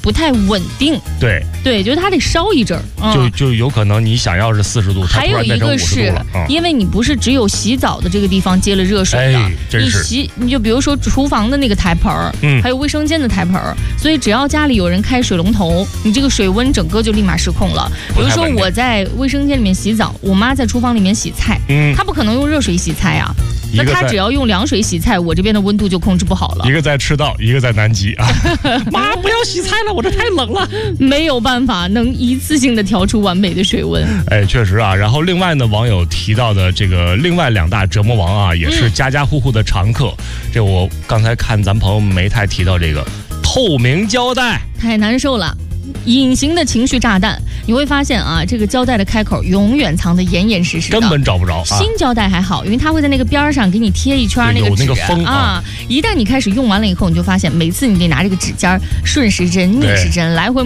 不太稳定。对，就是它得烧一阵儿， 就有可能你想要是40度，它突然变成50度了。还有一个是， 因为你不是只有洗澡的这个地方接了热水的，你就比如说厨房的那个台盆儿，还有卫生间的台盆儿，所以只要家里有人开水龙头，你这个水温整个就立马失控了。比如说我在卫生间里面洗澡，我妈在厨房里面洗菜，她不可能用热水洗菜啊。那他只要用凉水洗菜，我这边的温度就控制不好了。 一个在赤道，一个在南极啊！妈，不要洗菜了，我这太冷了， 没有办法能一次性的调出完美的水温。 哎，确实啊。然后另外呢，网友提到的这个另外2大折磨王啊，也是家家户户的常客。这我刚才看咱朋友没太提到这个透明胶带， 太难受了。隐形的情绪炸弹，你会发现啊，这个胶带的开口永远藏得严严实实的， 根本找不着。 新胶带还好，因为它会在那个边上给你贴一圈那个纸啊。 一旦你开始用完了以后，你就发现每次你得拿这个指尖顺时针、逆时针来回